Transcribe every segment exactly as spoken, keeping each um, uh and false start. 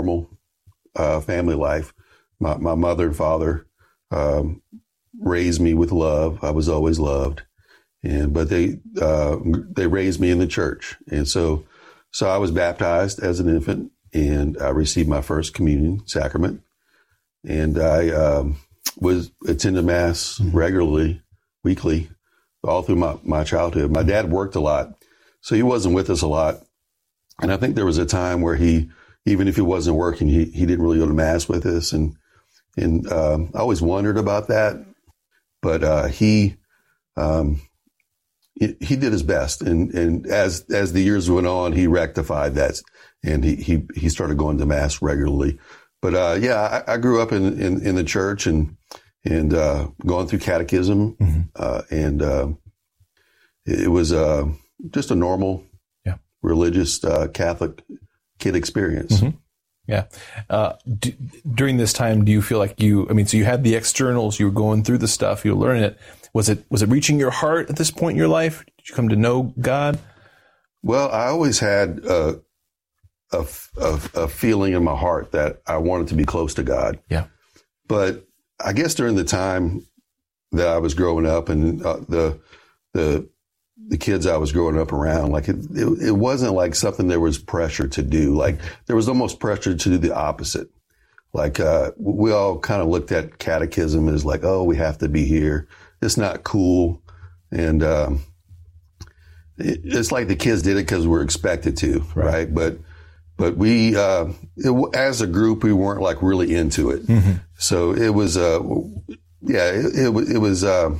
normal uh, family life. My, my mother and father um, raised me with love. I was always loved, and but they uh, they raised me in the church, and so so I was baptized as an infant, and I received my first communion sacrament, and I um, was attending mass mm-hmm. regularly, weekly, all through my, my childhood. My dad worked a lot, so he wasn't with us a lot, and I think there was a time where he, even if he wasn't working, he he didn't really go to mass with us, and and um, I always wondered about that. But uh, he, um, he he did his best, and, and as as the years went on, he rectified that, and he he, he started going to mass regularly. But uh, yeah, I, I grew up in, in, in the church and and uh, going through catechism, mm-hmm. uh, and uh, it was uh, just a normal, yeah. religious uh, Catholic kid experience. Mm-hmm. Yeah. Uh, do, during this time, do you feel like you, I mean, so you had the externals, you were going through the stuff, you were learning it. Was it, was it reaching your heart at this point in your life? Did you come to know God? Well, I always had a, a, a, a feeling in my heart that I wanted to be close to God. Yeah. But I guess during the time that I was growing up and uh, the, the, the kids I was growing up around, like it, it, it wasn't like something there was pressure to do. Like there was almost pressure to do the opposite. Like, uh, we all kind of looked at catechism as like, oh, we have to be here. It's not cool. And, um, it, it's like the kids did it because we're expected to, right? right? But, but we, uh, it, as a group, we weren't like really into it. Mm-hmm. So it was, uh, yeah, it, it, it was, uh,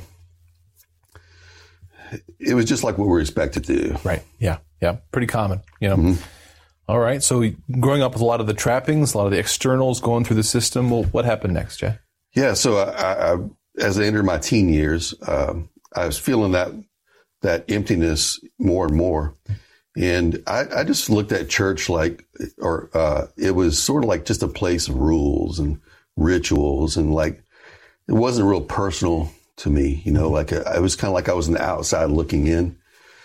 it was just like what we were expected to do. Right. Yeah. Yeah. Pretty common, you know. Mm-hmm. All right. So growing up with a lot of the trappings, a lot of the externals going through the system. Well, what happened next, Jay? Yeah. So I, I, as I entered my teen years, um, I was feeling that, that emptiness more and more. And I, I just looked at church like, or, uh, it was sort of like just a place of rules and rituals. And like, it wasn't real personal to me, you know, like a, it was kind of like I was on the outside looking in.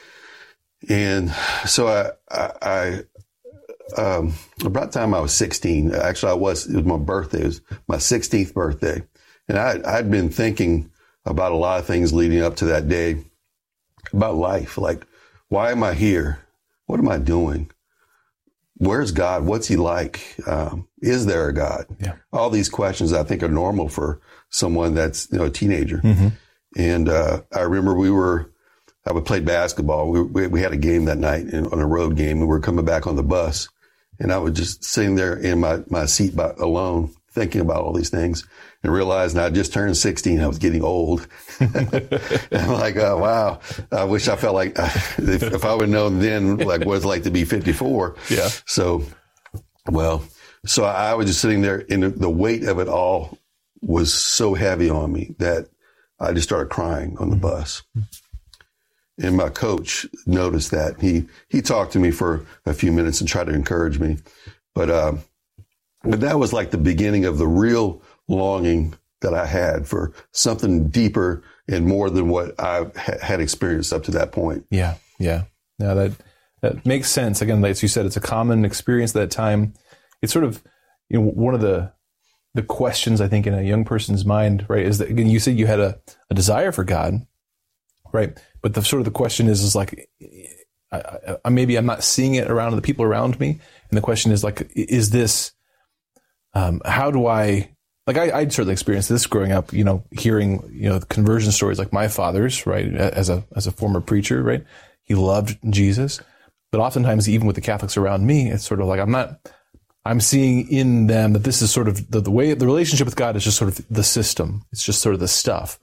And so I, I, I um, about the time I was sixteen, actually I was, it was my birthday, it was my sixteenth birthday. And I, I'd been thinking about a lot of things leading up to that day, about life. Like, why am I here? What am I doing? Where's God? What's he like? Um, is there a God? Yeah. All these questions I think are normal for someone that's, you know, a teenager. Mm-hmm. And, uh, I remember we were, I would play basketball. We, we, we had a game that night in, on a road game, and we were coming back on the bus, and I was just sitting there in my, my seat by, alone, thinking about all these things, and realizing I just turned sixteen. I was getting old. And I'm like, oh, wow. I wish I felt like if, if I would have known then, like what it's like to be fifty-four. Yeah. So, well, so I was just sitting there, and the weight of it all was so heavy on me that I just started crying on the bus. And my coach noticed that. He, he talked to me for a few minutes and tried to encourage me. But, uh, but that was like the beginning of the real longing that I had for something deeper and more than what I ha- had experienced up to that point. Yeah. Yeah. Now that, that makes sense. Again, as you said, it's a common experience at that time. It's sort of, you know, one of the, the questions I think in a young person's mind, right, is that, again, you said you had a, a desire for God, right? But the sort of the question is, is like, I, I, maybe I'm not seeing it around the people around me. And the question is like, is this, um, how do I, like I, I'd certainly experienced this growing up, you know, hearing, you know, conversion stories like my father's, right, as a, as a former preacher, right? He loved Jesus. But oftentimes, even with the Catholics around me, it's sort of like, I'm not, I'm seeing in them that this is sort of the, the way, the relationship with God is just sort of the system. It's just sort of the stuff.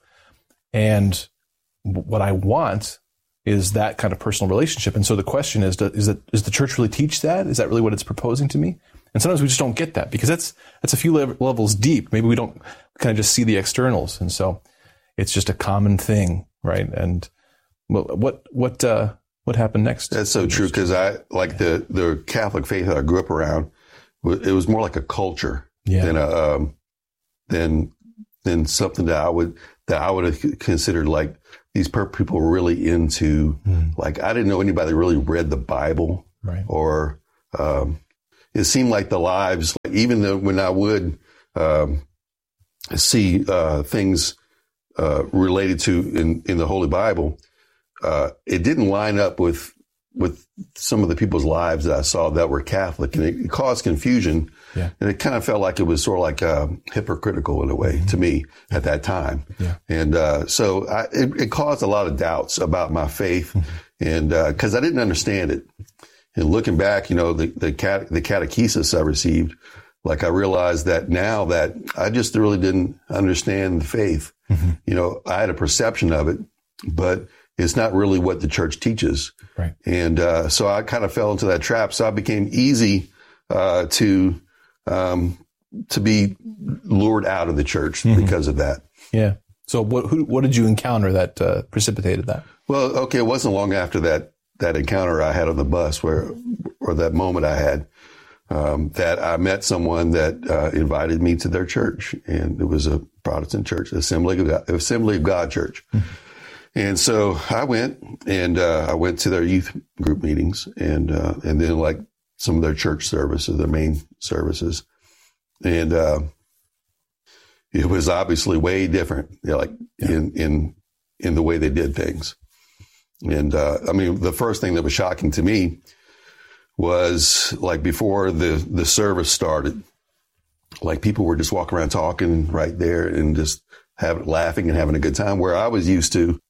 And what I want is that kind of personal relationship. And so the question is, is that, does the church really teach that? Is that really what it's proposing to me? And sometimes we just don't get that because that's, that's a few levels deep. Maybe we don't kind of just see the externals. And so it's just a common thing, right? And what, what, uh, what happened next? That's so true. Cause I, like the, the Catholic faith that I grew up around, it was more like a culture yeah. than a, um, than, than something that I would, that I would have considered like these people were really into, mm. like, I didn't know anybody that really read the Bible right. or, um, it seemed like the lives, even though when I would um, see uh, things uh, related to in, in the Holy Bible, uh, it didn't line up with with some of the people's lives that I saw that were Catholic, and it, it caused confusion. Yeah. And it kind of felt like it was sort of like uh, hypocritical in a way mm-hmm. to me at that time. Yeah. And uh, so I, it, it caused a lot of doubts about my faith, mm-hmm. and because uh, I didn't understand it. And looking back, you know, the the, cat, the catechesis I received, like I realized that now that I just really didn't understand the faith. Mm-hmm. You know, I had a perception of it, but it's not really what the church teaches. Right. And uh, so I kind of fell into that trap. So I became easy uh, to um, to be lured out of the church mm-hmm. because of that. Yeah. So what who, what did you encounter that uh, precipitated that? Well, okay, it wasn't long after that that encounter I had on the bus where, or that moment I had, um, that I met someone that uh, invited me to their church, and it was a Protestant church, Assembly of God, Assembly of God Church. Mm-hmm. And so I went, and uh, I went to their youth group meetings, and uh, and then like some of their church services, their main services, and uh, it was obviously way different, you know, like yeah. in in in the way they did things. And uh, I mean, the first thing that was shocking to me was like before the the service started, like people were just walking around talking right there and just having laughing and having a good time. Where I was used to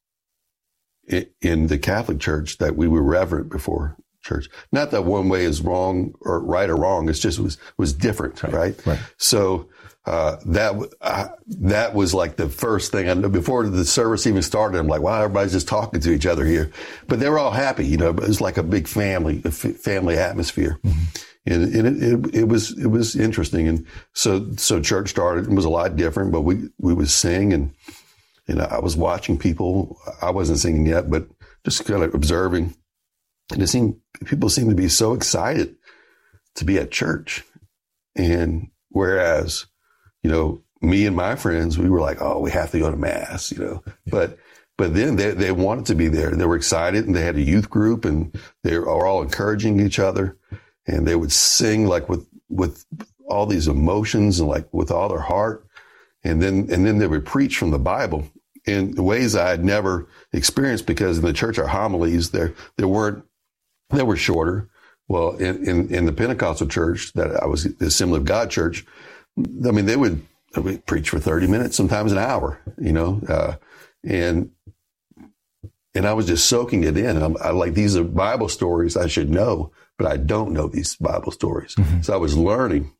in the Catholic Church that we were reverent before church. Not that one way is wrong or right or wrong. It's just was was different, right? Right. right. So uh, that uh, that was like the first thing I knew before the service even started. I'm like, wow, everybody's just talking to each other here, but they were all happy, you know. It was like a big family, a f- family atmosphere, mm-hmm. and, and it, it, it was it was interesting. And so so church started. It was a lot different, but we we would sing and. And I was watching people. I wasn't singing yet, but just kind of observing. And it seemed people seemed to be so excited to be at church. And whereas, you know, me and my friends, we were like, oh, we have to go to mass, you know. Yeah. But but then they they wanted to be there. They were excited, and they had a youth group, and they were all encouraging each other. And they would sing like with with all these emotions and like with all their heart. And then and then they would preach from the Bible in ways I had never experienced, because in the church, our homilies, there, there weren't, they were shorter. Well, in, in, in the Pentecostal church that I was, the Assembly of God Church, I mean, they would, they would preach for thirty minutes, sometimes an hour, you know, uh, and, and I was just soaking it in. I'm, I like, these are Bible stories I should know, but I don't know these Bible stories. Mm-hmm. So I was learning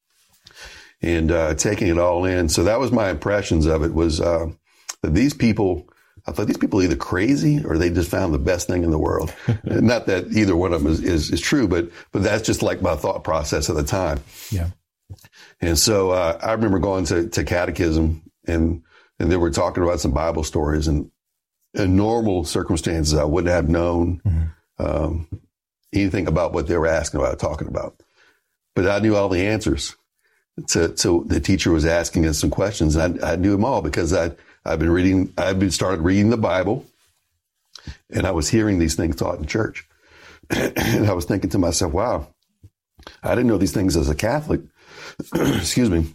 and, uh, taking it all in. So that was my impressions of it was, uh, that these people, I thought these people are either crazy or they just found the best thing in the world. Not that either one of them is, is, is true, but, but that's just like my thought process at the time. Yeah. And so, uh, I remember going to, to catechism and, and they were talking about some Bible stories, and in normal circumstances, I wouldn't have known, mm-hmm. um, anything about what they were asking about, talking about, but I knew all the answers. To, to the teacher was asking us some questions, and I, I knew them all because I, I've been reading, I've been started reading the Bible, and I was hearing these things taught in church. And I was thinking to myself, wow, I didn't know these things as a Catholic. Excuse me.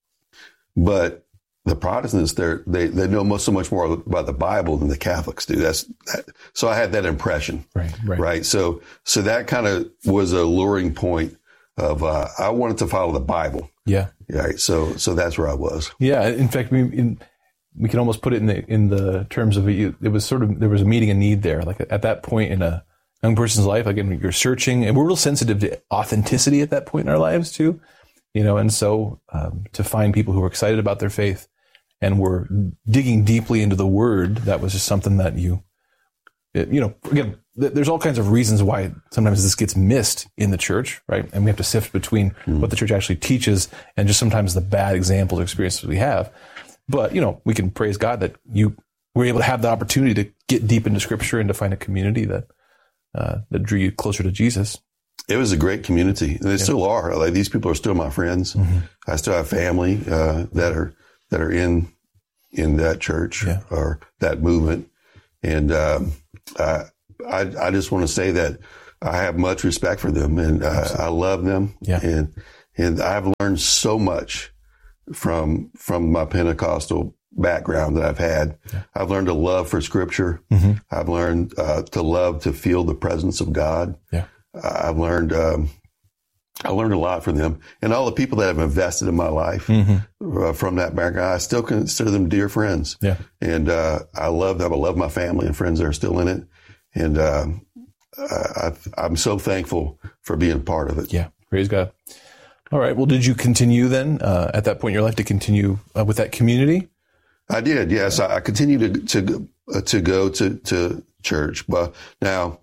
But the Protestants, they're, they, they know most, so much more about the Bible than the Catholics do. That's that. So I had that impression. Right. Right. Right. So, so that kind of was a luring point of, uh, I wanted to follow the Bible. Yeah. Right. So, so that's where I was. Yeah. In fact, we, in, we can almost put it in the, in the terms of it, it was sort of, there was a meeting a need there. Like at that point in a young person's life, again, you're searching, and we're real sensitive to authenticity at that point in our lives too, you know, and so, um, to find people who were excited about their faith and were digging deeply into the Word, that was just something that you, it, you know, again, th- there's all kinds of reasons why sometimes this gets missed in the church, right? And we have to sift between mm. what the church actually teaches and just sometimes the bad examples or experiences we have. But, you know, we can praise God that you were able to have the opportunity to get deep into Scripture and to find a community that uh, that drew you closer to Jesus. It was a great community, and they yeah. still are. Like, these people are still my friends. Mm-hmm. I still have family uh, that are that are in in that church yeah. or that movement, and um, I, I I just want to say that I have much respect for them, and uh, I love them. Yeah. And and I've learned so much from from my Pentecostal background that I've had. Yeah. I've learned a love for Scripture. Mm-hmm. I've learned uh, to love to feel the presence of God. Yeah. Uh, I've learned um, I learned a lot from them, and all the people that have invested in my life mm-hmm. uh, from that background. I still consider them dear friends. Yeah. And uh, I love them. I love my family and friends that are still in it, and uh, I, I'm so thankful for being part of it. Yeah. Praise God. All right. Well, did you continue then uh, at that point in your life to continue uh, with that community? I did. Yes, I, I continued to to uh, to go to to church, but now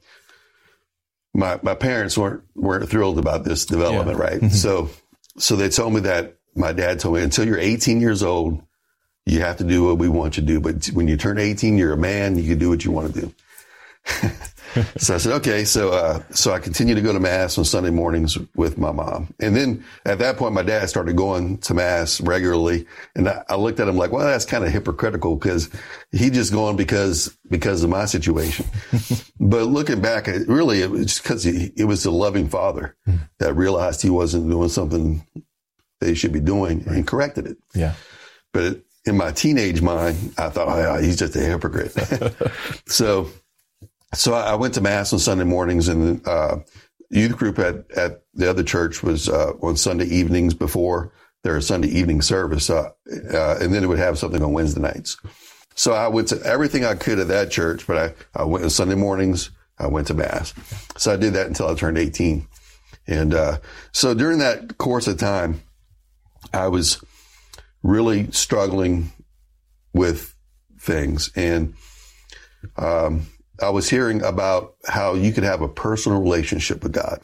my my parents weren't weren't thrilled about this development, yeah. right? Mm-hmm. So so they told me that my dad told me until you're eighteen years old, you have to do what we want you to do, but when you turn eighteen, you're a man. You can do what you want to do. So I said, okay. So, uh, so I continued to go to mass on Sunday mornings with my mom. And then at that point, my dad started going to mass regularly. And I, I looked at him like, well, that's kind of hypocritical because he just going because, because of my situation. But looking back, it really, it was just because he, it was a loving father that realized he wasn't doing something that he should be doing and corrected it. Yeah. But it, in my teenage mind, I thought, oh, yeah, he's just a hypocrite. so, So I went to mass on Sunday mornings, and uh, youth group at, at the other church was uh, on Sunday evenings before their Sunday evening service, uh, uh, and then it would have something on Wednesday nights. So I went to everything I could at that church, but I, I went on Sunday mornings, I went to mass. So I did that until I turned eighteen. And uh, so during that course of time, I was really struggling with things, and um I was hearing about how you could have a personal relationship with God.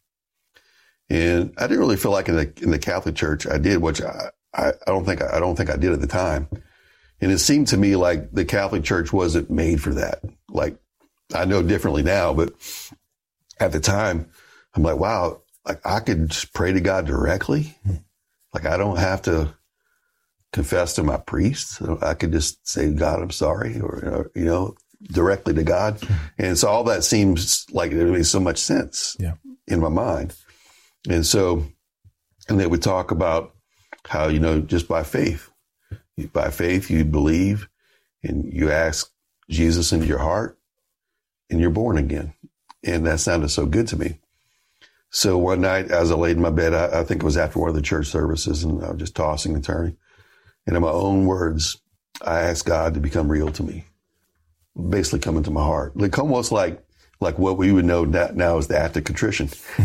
And I didn't really feel like in the, in the Catholic Church I did, which I, I, I don't think, I don't think I did at the time. And it seemed to me like the Catholic Church wasn't made for that. Like, I know differently now, but at the time I'm like, wow, like I could just pray to God directly. Like I don't have to confess to my priest. I could just say, God, I'm sorry, or, you know, directly to God. And so all that seems like it makes so much sense yeah. in my mind. And so, and they would talk about how, you know, just by faith, by faith, you believe and you ask Jesus into your heart and you're born again. And that sounded so good to me. So one night as I laid in my bed, I, I think it was after one of the church services, and I was just tossing and turning. And in my own words, I asked God to become real to me. Basically come into my heart, like almost like like what we would know now as the act of contrition.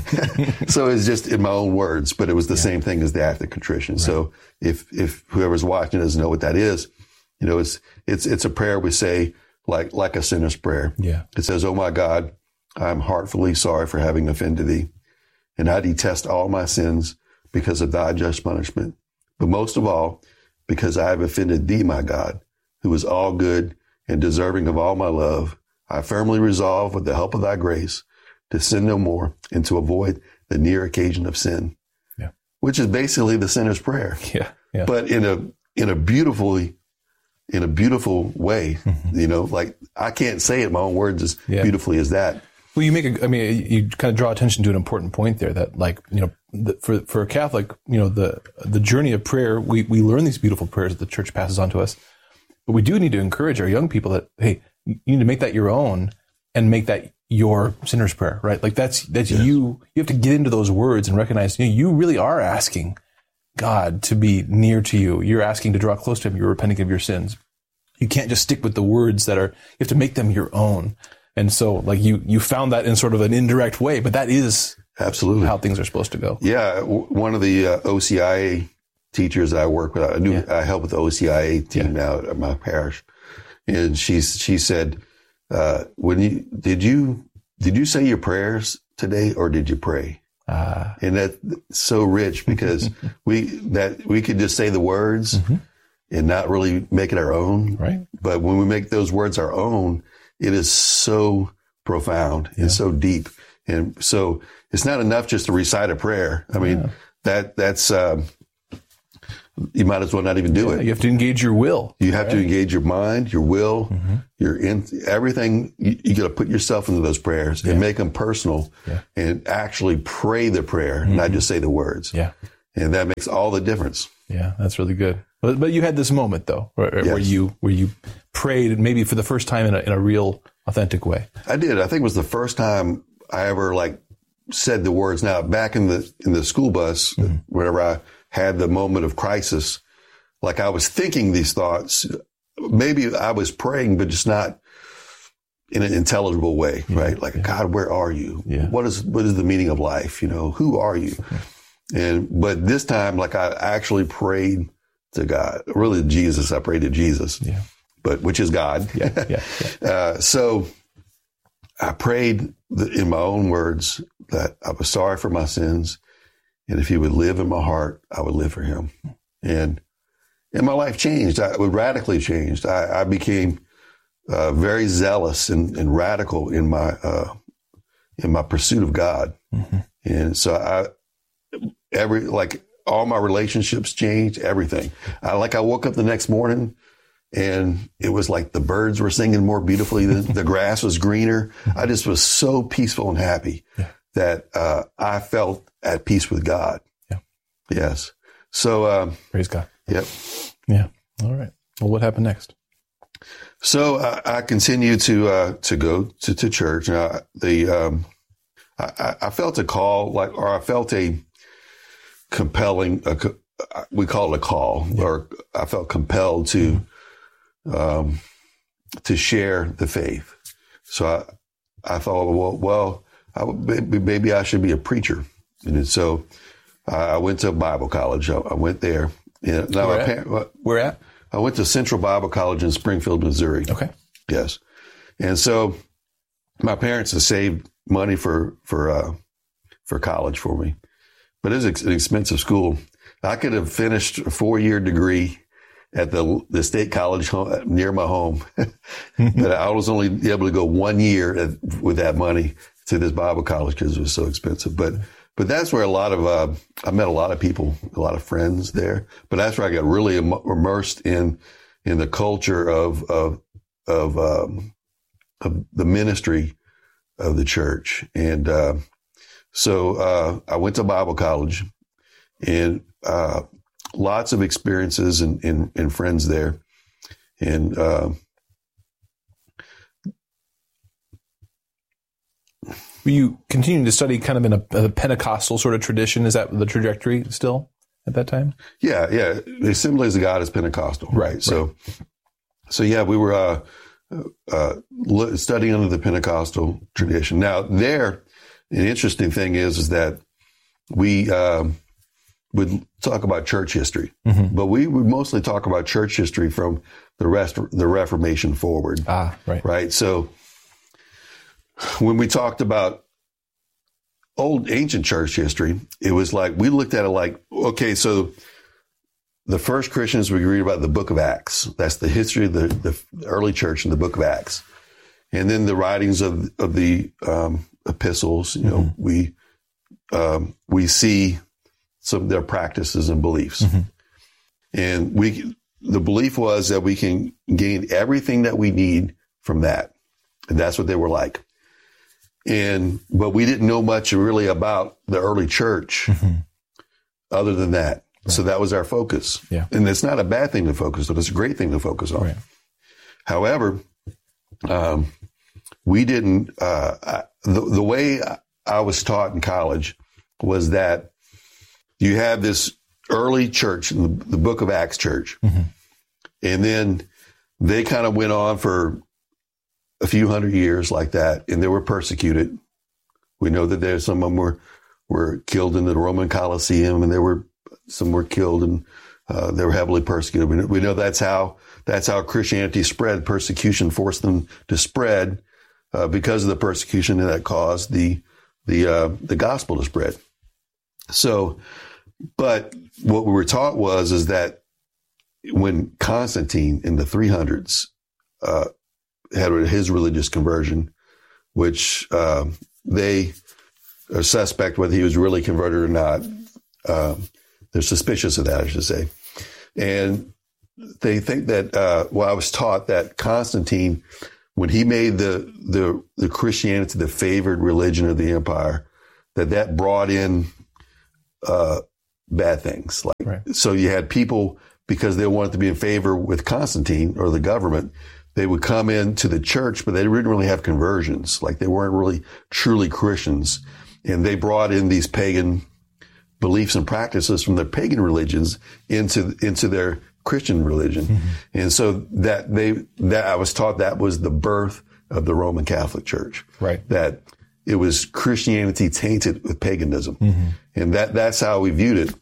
So it's just in my own words, but it was the yeah. same thing as the act of contrition. Right. So if if whoever's watching doesn't know what that is, you know, it's it's it's a prayer we say like like a sinner's prayer. Yeah, it says, "Oh my God, I'm heartfully sorry for having offended thee, and I detest all my sins because of thy just punishment. But most of all, because I have offended thee, my God, who is all good and deserving of all my love, I firmly resolve with the help of thy grace to sin no more and to avoid the near occasion of sin." Yeah. Which is basically the sinner's prayer. Yeah. yeah. But in a, in a beautifully, in a beautiful way, mm-hmm. you know, like I can't say it in my own words as yeah. beautifully as that. Well, you make a, I mean, you kind of draw attention to an important point there that like, you know, the, for, for a Catholic, you know, the, the journey of prayer, we, we learn these beautiful prayers that the church passes on to us. But we do need to encourage our young people that, hey, you need to make that your own and make that your sinner's prayer, right? Like that's, that's yes. you, you have to get into those words and recognize, you know, you really are asking God to be near to you. You're asking to draw close to him. You're repenting of your sins. You can't just stick with the words that are, you have to make them your own. And so like you, you found that in sort of an indirect way, but that is absolutely how things are supposed to go. Yeah. W- one of the uh, O C I A teachers that I work with, I knew yeah. I help with the O C I A team yeah. now at my parish. And she's, she said, uh, when you, did you, did you say your prayers today or did you pray? Uh, and that's so rich because we, that we could just say the words mm-hmm. and not really make it our own. Right. But when we make those words our own, it is so profound yeah. and so deep. And so it's not enough just to recite a prayer. I mean, yeah. that, that's, um, you might as well not even do Yeah, it. you have to engage your will. You have right? to engage your mind, your will, Mm-hmm. your in everything. You, you got to put yourself into those prayers Yeah. and make them personal, Yeah. and actually pray the prayer, Mm-hmm. not just say the words. Yeah. And that makes all the difference. Yeah, that's really good. But but you had this moment though, where, where Yes. you where you prayed maybe for the first time in a in a real authentic way. I did. I think it was the first time I ever like said the words. Now, back in the in the school bus, Mm-hmm. whenever I had the moment of crisis, like I was thinking these thoughts. Maybe I was praying, but just not in an intelligible way, Yeah. right? Like, Yeah. God, where are you? Yeah. What is what is the meaning of life? You know, who are you? And but this time, like I actually prayed to God, really Jesus. I prayed to Jesus, Yeah. but which is God. Yeah. Yeah. yeah. Uh, so I prayed the, in my own words that I was sorry for my sins, and if He would live in my heart, I would live for Him. And and my life changed. I, it radically changed. I, I became uh, very zealous and, and radical in my uh, in my pursuit of God. Mm-hmm. And so I every like all my relationships changed. Everything. I like I woke up the next morning. And it was like the birds were singing more beautifully. The, the grass was greener. I just was so peaceful and happy Yeah. that uh, I felt at peace with God. Yeah. Yes. So, um, Praise God. yep. Yeah. All right. Well, what happened next? So I, I continued to uh, to go to, to church. Now, the um, I, I felt a call, like, or I felt a compelling. A, we call it a call, yeah. or I felt compelled to. Mm-hmm. Um, to share the faith. So I, I thought, well, well, I, maybe, maybe I should be a preacher. And so I went to Bible college. I, I went there. And now Where, my at? par- Where at? I went to Central Bible College in Springfield, Missouri. Okay. Yes. And so my parents had saved money for, for, uh, for college for me, but it was an expensive school. I could have finished a four year degree at the the state college home, near my home. But I was only able to go one year at, with that money to this Bible college because it was so expensive. But but that's where a lot of, uh, I met a lot of people, a lot of friends there. But that's where I got really im- immersed in in the culture of, of, of, um, of the ministry of the church. And uh, so uh, I went to Bible college, and uh lots of experiences and, and, and friends there. And, uh, were you continuing to study kind of in a, a Pentecostal sort of tradition? Is that the trajectory still at that time? Yeah. Yeah. The Assemblies of God is Pentecostal. Right. Right. So, so yeah, we were, uh, uh, studying under the Pentecostal tradition. Now there, an interesting thing is, is that we, um, would talk about church history, mm-hmm. but we would mostly talk about church history from the rest, the Reformation forward. Ah, right. Right. So when we talked about old ancient church history, it was like, we looked at it like, okay, so the first Christians, we read about the book of Acts. That's the history of the, the early church in the book of Acts. And then the writings of, of the um, epistles, you know, mm-hmm. we, um, we see some of their practices and beliefs. Mm-hmm. And we, the belief was that we can gain everything that we need from that. And that's what they were like. And, but we didn't know much really about the early church mm-hmm. other than that. Right. So that was our focus. Yeah. And it's not a bad thing to focus on. It's a great thing to focus on. Right. However, um, we didn't, uh, I, the, the way I was taught in college was that you have this early church, in the, the Book of Acts church, mm-hmm. and then they kind of went on for a few hundred years like that, and they were persecuted. We know that there some of them were were killed in the Roman Colosseum, and there were some were killed, and uh, they were heavily persecuted. We know, we know that's how that's how Christianity spread. Persecution forced them to spread uh, because of the persecution, and that caused the the uh, the gospel to spread. So. But what we were taught was, is that when Constantine in the three hundreds uh, had his religious conversion, which uh, they are suspect whether he was really converted or not. Uh, they're suspicious of that, I should say. And they think that, uh, well, I was taught that Constantine, when he made the, the, the Christianity the favored religion of the empire, that that brought in, uh, bad things. Like, right. So you had people, because they wanted to be in favor with Constantine or the government, they would come into the church, but they didn't really have conversions. Like, they weren't really truly Christians. And they brought in these pagan beliefs and practices from their pagan religions into, into their Christian religion. Mm-hmm. And so that they, that I was taught that was the birth of the Roman Catholic Church. Right. That it was Christianity tainted with paganism. Mm-hmm. And that, that's how we viewed it.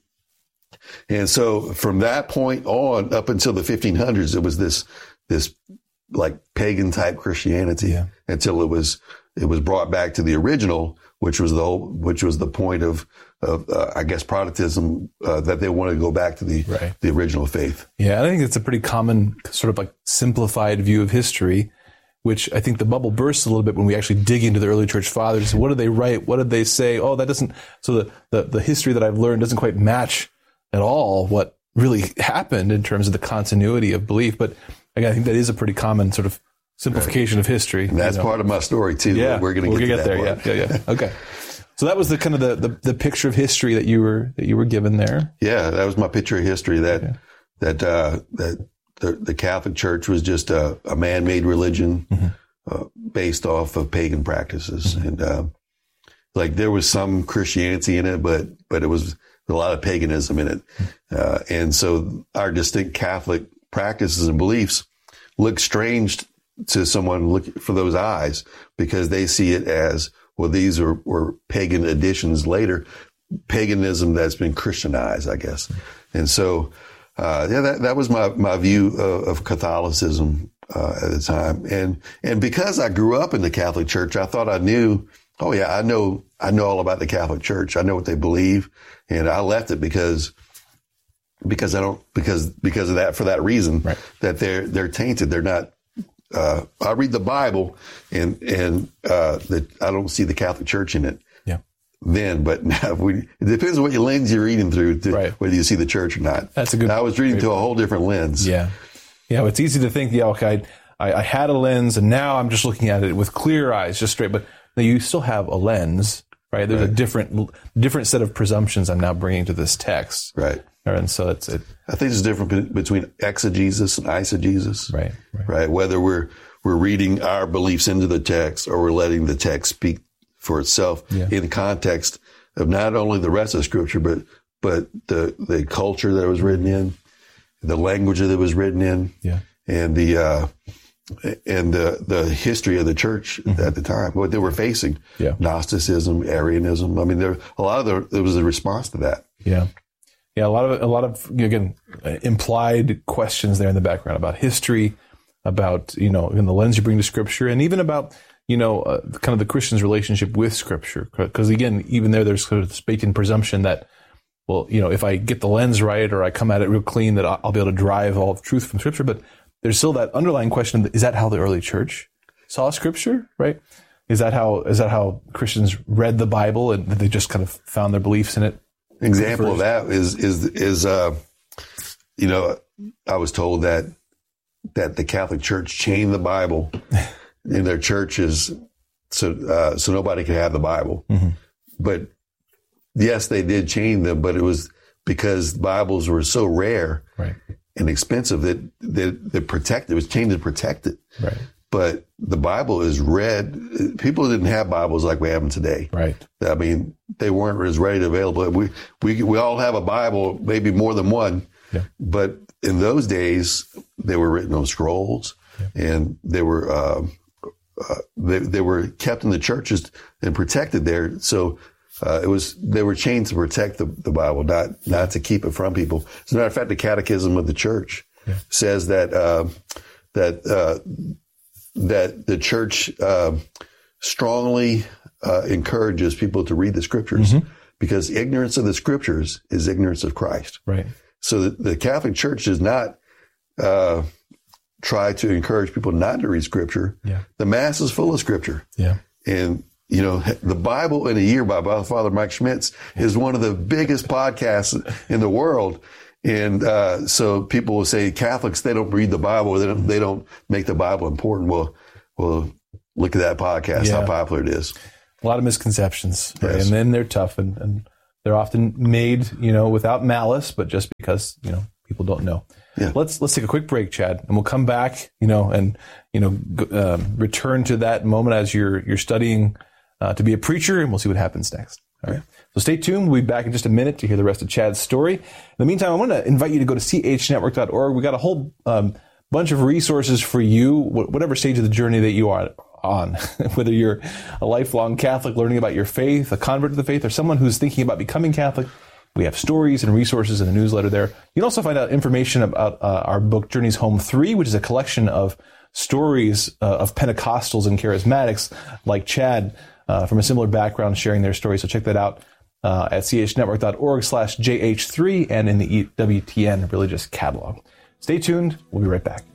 And so from that point on up until the fifteen hundreds, it was this, this like pagan type Christianity yeah. until it was, it was brought back to the original, which was the whole, which was the point of, of uh, I guess, Protestantism, uh, that they wanted to go back to the, right. the original faith. Yeah. I think it's a pretty common sort of like simplified view of history, which I think the bubble bursts a little bit when we actually dig into the early church fathers. What did they write? What did they say? Oh, that doesn't, so the, the, the history that I've learned doesn't quite match at all what really happened in terms of the continuity of belief. But again, I think that is a pretty common sort of simplification right. of history. And that's you know. part of my story too. Yeah, we're going to get, get there. Part. Yeah, yeah, yeah. Okay. So that was the kind of the, the, the picture of history that you were, that you were given there. Yeah. That was my picture of history that, okay. that, uh, that the, the Catholic Church was just a, a man-made religion, mm-hmm. uh, based off of pagan practices. Mm-hmm. And, uh, like there was some Christianity in it, but, but it was a lot of paganism in it. Uh, and so our distinct Catholic practices and beliefs look strange to someone look for those eyes because they see it as, well, these are, were pagan additions later, paganism that's been Christianized, I guess. And so, uh, yeah, that, that was my, my view of, of Catholicism, uh, at the time. And, and because I grew up in the Catholic Church, I thought I knew, oh yeah, I know, I know all about the Catholic Church. I know what they believe. And I left it because, because I don't, because, because of that, for that reason, right. that they're, they're tainted. They're not, uh, I read the Bible and, and, uh, that I don't see the Catholic Church in it. Yeah. Then, but now we, it depends on what your lens you're reading through, to, right. whether you see the church or not. That's a good, I was reading through a whole different lens. Yeah. Yeah. It's easy to think, yeah, okay, I, I had a lens and now I'm just looking at it with clear eyes, just straight, but you still have a lens. Right. There's right. a different, different set of presumptions I'm now bringing to this text. Right. And so it's, it, I think there's a difference between exegesis and eisegesis. Right, right. Right. Whether we're, we're reading our beliefs into the text or we're letting the text speak for itself yeah. in the context of not only the rest of Scripture, but, but the, the culture that it was written in, the language that it was written in, yeah. and the, uh, and the, the history of the church mm-hmm. at the time, what they were facing, yeah. Gnosticism, Arianism. I mean, there, a lot of the, there was a response to that. Yeah. Yeah. A lot of, a lot of, again, implied questions there in the background about history, about, you know, in the lens you bring to Scripture, and even about, you know, uh, kind of the Christian's relationship with Scripture. Because again, even there, there's sort of this baked-in presumption that, well, you know, if I get the lens right or I come at it real clean, that I'll be able to drive all the truth from Scripture. But there's still that underlying question: is that how the early church saw Scripture? Right? Is that how is that how Christians read the Bible and they just kind of found their beliefs in it? An example of that is is is uh, you know, I was told that that the Catholic Church chained the Bible in their churches so uh, so nobody could have the Bible. Mm-hmm. But yes, they did chain them, but it was because Bibles were so rare. Right. And expensive that that that protect it was chained to protect it. Right. But the Bible is read. People didn't have Bibles like we have them today. Right. I mean, they weren't as readily available. We we we all have a Bible, maybe more than one. Yeah. But in those days, they were written on scrolls, yeah. and they were uh, uh, they they were kept in the churches and protected there. So. Uh, it was, they were chained to protect the, the Bible, not, not to keep it from people. As a matter of fact, the Catechism of the Church yeah. says that, uh, that, uh, that the Church, uh, strongly, uh, encourages people to read the Scriptures mm-hmm. because ignorance of the Scriptures is ignorance of Christ. Right. So the, the Catholic Church does not, uh, try to encourage people not to read Scripture. Yeah. The Mass is full of Scripture. Yeah. And, you know, the Bible in a Year by Father Mike Schmitz is one of the biggest podcasts in the world. And uh, so people will say Catholics, they don't read the Bible. They don't, they don't make the Bible important. Well, well, look at that podcast, Yeah. how popular it is. A lot of misconceptions, right? Yes. And then they're tough, and, and they're often made, you know, without malice, but just because, you know, people don't know. Yeah. Let's let's take a quick break, Chad, and we'll come back, you know, and you know, g- um, return to that moment as you're you're studying uh, to be a preacher, and we'll see what happens next. All right. So stay tuned. We'll be back in just a minute to hear the rest of Chad's story. In the meantime, I want to invite you to go to c h network dot org. We got a whole um, bunch of resources for you, wh- whatever stage of the journey that you are on, whether you're a lifelong Catholic learning about your faith, a convert to the faith, or someone who's thinking about becoming Catholic. We have stories and resources in the newsletter there. You can also find out information about uh, our book, Journeys Home three, which is a collection of stories uh, of Pentecostals and charismatics like Chad uh, from a similar background sharing their stories. So check that out uh, at c h network dot org slash J H three and in the E W T N Religious Catalog. Stay tuned. We'll be right back.